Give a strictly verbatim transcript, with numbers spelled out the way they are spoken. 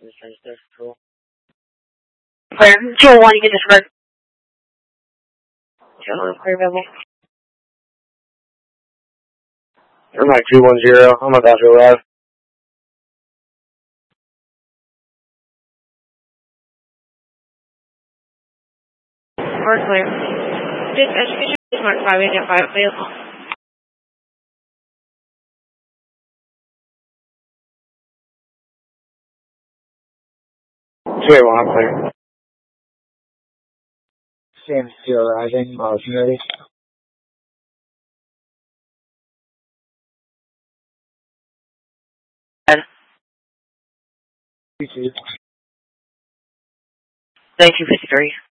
Clear. two oh one, you can disregard. two oh one, clear available. Airmax two one zero, I'm about to arrive. We're clear. Dispatch, Smart five, agent five, available. two eight one, I'm clear. Sam still arriving, motion ready. Thank you, fifty-three.